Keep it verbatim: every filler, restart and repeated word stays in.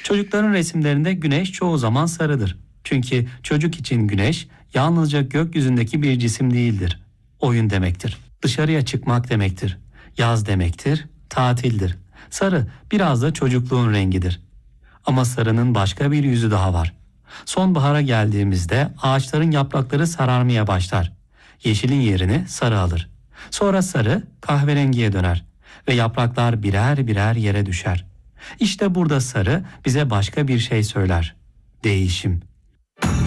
Çocukların resimlerinde güneş çoğu zaman sarıdır. Çünkü çocuk için güneş yalnızca gökyüzündeki bir cisim değildir. Oyun demektir. Dışarıya çıkmak demektir. Yaz demektir, tatildir. Sarı biraz da çocukluğun rengidir. Ama sarının başka bir yüzü daha var. Sonbahara geldiğimizde ağaçların yaprakları sararmaya başlar. Yeşilin yerini sarı alır. Sonra sarı kahverengiye döner ve yapraklar birer birer yere düşer. İşte burada sarı bize başka bir şey söyler. Değişim.